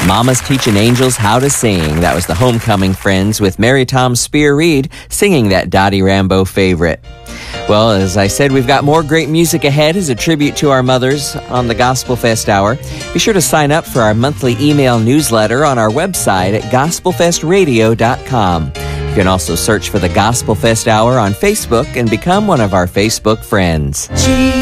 Mama's Teaching Angels How to Sing. That was the Homecoming Friends with Mary Tom Spear Reed singing that Dottie Rambo favorite. Well, as I said, we've got more great music ahead as a tribute to our mothers on the Gospel Fest Hour. Be sure to sign up for our monthly email newsletter on our website at gospelfestradio.com. You can also search for the Gospel Fest Hour on Facebook and become one of our Facebook friends.